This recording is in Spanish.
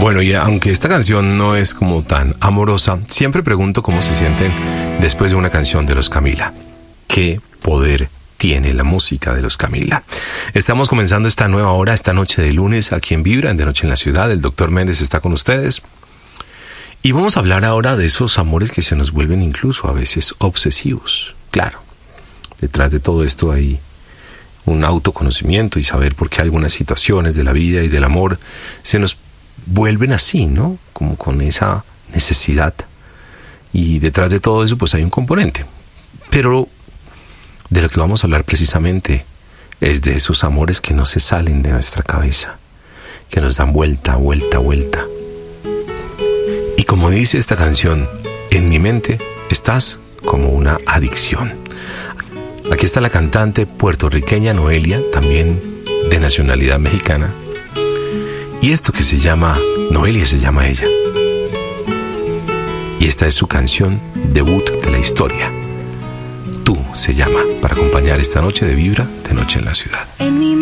Bueno, y aunque esta canción no es como tan amorosa, siempre pregunto cómo se sienten después de una canción de Los Camila. ¿Qué poder tiene la música de Los Camila? Estamos comenzando esta nueva hora, esta noche de lunes, aquí en Vibra, en De Noche en la Ciudad. El Dr. Méndez está con ustedes. Y vamos a hablar ahora de esos amores que se nos vuelven incluso a veces obsesivos. Claro, detrás de todo esto hay un autoconocimiento y saber por qué algunas situaciones de la vida y del amor se nos vuelven así, ¿no? Como con esa necesidad. Y detrás de todo eso pues hay un componente. Pero de lo que vamos a hablar precisamente es de esos amores que no se salen de nuestra cabeza, que nos dan vuelta, vuelta, vuelta. Y como dice esta canción, en mi mente estás como una adicción. Aquí está la cantante puertorriqueña Noelia, también de nacionalidad mexicana. Y esto que se llama, Noelia se llama ella. Y esta es su canción debut de la historia. Tú se llama, para acompañar esta noche de Vibra, de Noche en la Ciudad. En mi